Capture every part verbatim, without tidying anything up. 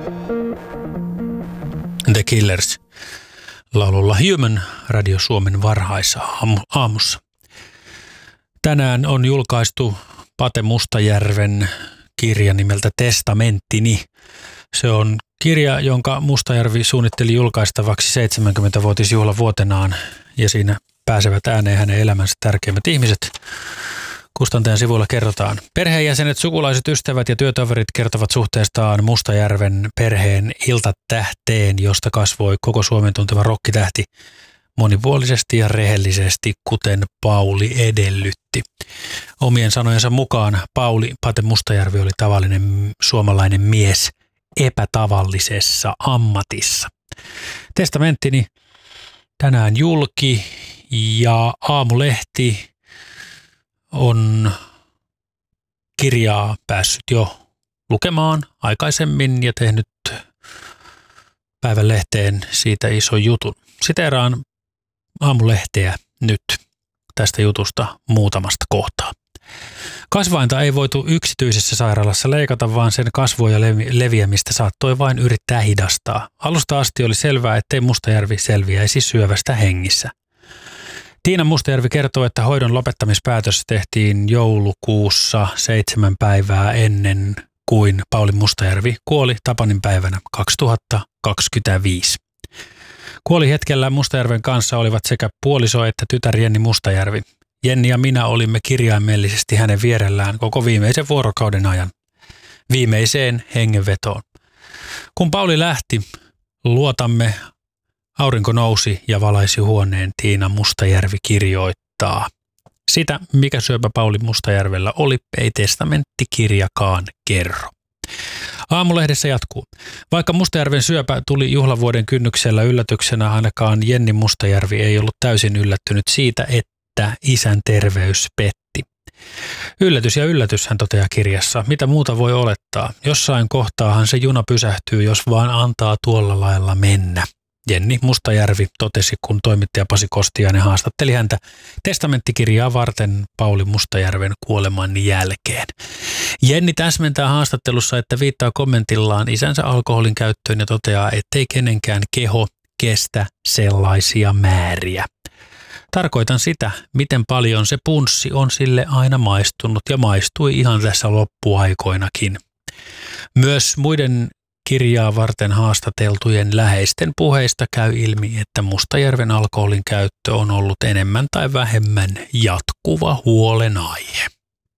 The Killers laululla Human Radio Suomen varhaisaamussa. Tänään on julkaistu Pate Mustajärven kirja nimeltä Testamenttini. Se on kirja, jonka Mustajärvi suunnitteli julkaistavaksi seitsemänkymmenvuotisjuhlavuotenaan, ja siinä pääsevät ääneen hänen elämänsä tärkeimmät ihmiset. Kustantajan sivuilla kerrotaan. Perheenjäsenet, sukulaiset, ystävät ja työtoverit kertovat suhteestaan Mustajärven perheen iltatähteen, josta kasvoi koko Suomen tunteva rokkitähti monipuolisesti ja rehellisesti, kuten Pauli edellytti. Omien sanojensa mukaan Pauli Pate Mustajärvi oli tavallinen suomalainen mies epätavallisessa ammatissa. Testamenttini tänään julki, ja Aamulehti on kirjaa päässyt jo lukemaan aikaisemmin ja tehnyt päivän lehteen siitä ison jutun. Siteeraan Aamulehteä nyt tästä jutusta muutamasta kohtaa. Kasvainta ei voitu yksityisessä sairaalassa leikata, vaan sen kasvua ja leviämistä saattoi vain yrittää hidastaa. Alusta asti oli selvää, ettei Mustajärvi selviäisi syövästä hengissä. Tiina Mustajärvi kertoo, että hoidon lopettamispäätös tehtiin joulukuussa seitsemän päivää ennen kuin Pauli Mustajärvi kuoli Tapanin päivänä kaksituhattakaksikymmentäviisi. Kuolihetkellä Mustajärven kanssa olivat sekä puoliso että tytär Jenni Mustajärvi. Jenni ja minä olimme kirjaimellisesti hänen vierellään koko viimeisen vuorokauden ajan, viimeiseen hengenvetoon. Kun Pauli lähti, luotamme, aurinko nousi ja valaisi huoneen, Tiina Mustajärvi kirjoittaa. Sitä, mikä syöpä Pauli Mustajärvellä oli, ei testamenttikirjakaan kerro. Aamulehdessä jatkuu. Vaikka Mustajärven syöpä tuli juhlavuoden kynnyksellä yllätyksenä, ainakaan Jenni Mustajärvi ei ollut täysin yllättynyt siitä, että isän terveys petti. Yllätys ja yllätys, hän toteaa kirjassa. Mitä muuta voi olettaa? Jossain kohtaahan se juna pysähtyy, jos vaan antaa tuolla lailla mennä. Jenni Mustajärvi totesi, kun toimittaja Pasi Kostiainen haastatteli häntä testamenttikirjaa varten Pauli Mustajärven kuoleman jälkeen. Jenni täsmentää haastattelussa, että viittaa kommentillaan isänsä alkoholin käyttöön ja toteaa, ettei kenenkään keho kestä sellaisia määriä. Tarkoitan sitä, miten paljon se punssi on sille aina maistunut ja maistui ihan tässä loppuaikoinakin. Myös muiden kirjaa varten haastateltujen läheisten puheista käy ilmi, että Mustajärven alkoholin käyttö on ollut enemmän tai vähemmän jatkuva huolenaihe.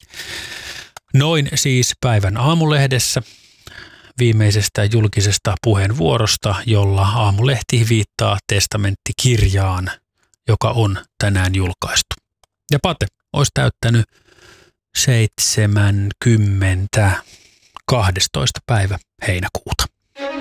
Noin siis päivän Aamulehdessä viimeisestä julkisesta puheenvuorosta, jolla Aamulehti viittaa testamenttikirjaan, joka on tänään julkaistu. Ja Pate olisi täyttänyt seitsemänkymmentä kahdestoista päivä heinäkuuta.